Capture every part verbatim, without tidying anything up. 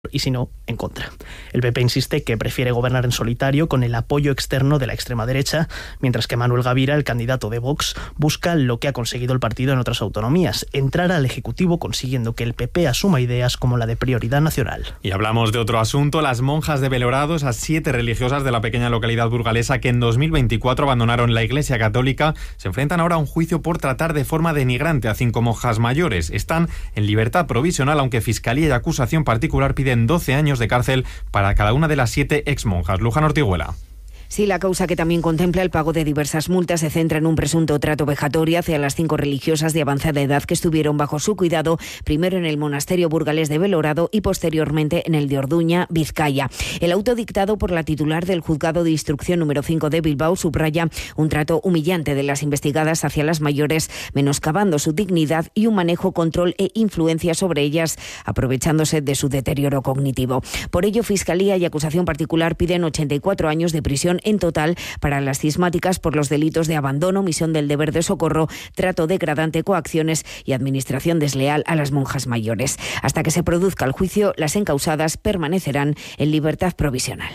y si no, en contra. El P P insiste que prefiere gobernar en solitario con el apoyo externo de la extrema derecha, mientras que Manuel Gavira, el candidato de Vox, busca lo que ha conseguido el partido en otras autonomías, entrar al Ejecutivo consiguiendo que el P P asuma ideas como la de prioridad nacional. Y hablamos de otro asunto, las monjas de Belorado, esas siete religiosas de la pequeña localidad burgalesa que en dos mil veinticuatro abandonaron la Iglesia Católica, se enfrentan ahora a un juicio por tratar de forma denigrante a cinco monjas mayores. Están en libertad provisional, aunque Fiscalía y acusación particular piden doce años de cárcel para cada una de las siete exmonjas. Luján Ortiguela. Sí, la causa, que también contempla el pago de diversas multas, se centra en un presunto trato vejatorio hacia las cinco religiosas de avanzada edad que estuvieron bajo su cuidado, primero en el monasterio burgalés de Belorado y posteriormente en el de Orduña, Vizcaya. El auto dictado por la titular del Juzgado de Instrucción número cinco de Bilbao subraya un trato humillante de las investigadas hacia las mayores, menoscabando su dignidad y un manejo, control e influencia sobre ellas, aprovechándose de su deterioro cognitivo. Por ello, Fiscalía y acusación particular piden ochenta y cuatro años de prisión en total para las cismáticas por los delitos de abandono, omisión del deber de socorro, trato degradante, coacciones y administración desleal a las monjas mayores. Hasta que se produzca el juicio, las encausadas permanecerán en libertad provisional.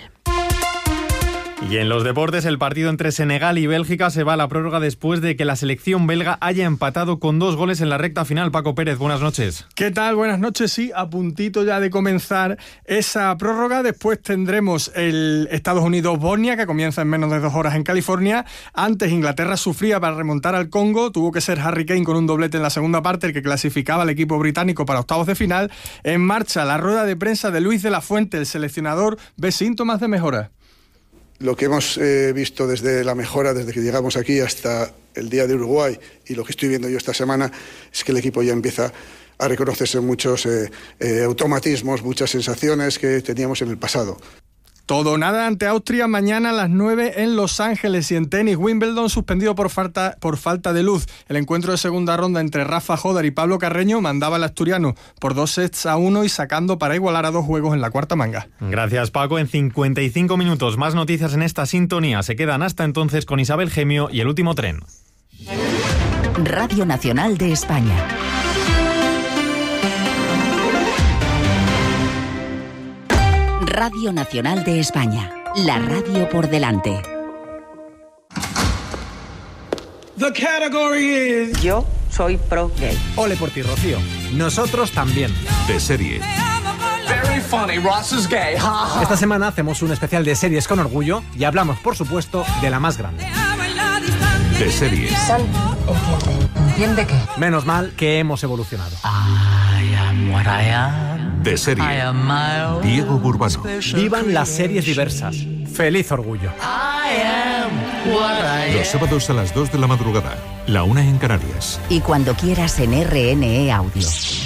Y en los deportes, el partido entre Senegal y Bélgica se va a la prórroga después de que la selección belga haya empatado con dos goles en la recta final. Paco Pérez, buenas noches. ¿Qué tal? Buenas noches. Sí, a puntito ya de comenzar esa prórroga. Después tendremos el Estados Unidos-Bosnia, que comienza en menos de dos horas en California. Antes Inglaterra sufría para remontar al Congo. Tuvo que ser Harry Kane con un doblete en la segunda parte el que clasificaba al equipo británico para octavos de final. En marcha la rueda de prensa de Luis de la Fuente, el seleccionador, ve síntomas de mejora. Lo que hemos eh, visto desde la mejora, desde que llegamos aquí hasta el día de Uruguay, y lo que estoy viendo yo esta semana, es que el equipo ya empieza a reconocerse muchos eh, eh, automatismos, muchas sensaciones que teníamos en el pasado. Todo o nada ante Austria mañana a las nueve en Los Ángeles. Y en tenis, Wimbledon suspendido por falta, por falta de luz. El encuentro de segunda ronda entre Rafa Jodar y Pablo Carreño mandaba al asturiano por dos sets a uno y sacando para igualar a dos juegos en la cuarta manga. Gracias, Paco. En cincuenta y cinco minutos más noticias en esta sintonía. Se quedan hasta entonces con Isabel Gemio y El Último Tren. Radio Nacional de España. Radio Nacional de España, la radio por delante. The category is... Yo soy pro gay. Ole por ti, Rocío. Nosotros también. De serie. Very funny, Ross is gay. Esta semana hacemos un especial de series con orgullo y hablamos, por supuesto, de la más grande. De serie. Sal, entiende. ¿Entiende qué? Menos mal que hemos evolucionado. I am what I am. De serie. I am my Diego Burbano. Vivan las series diversas. Feliz orgullo. I am what I am. Los sábados a las dos de la madrugada, la una en Canarias. Y cuando quieras en R N E Audio.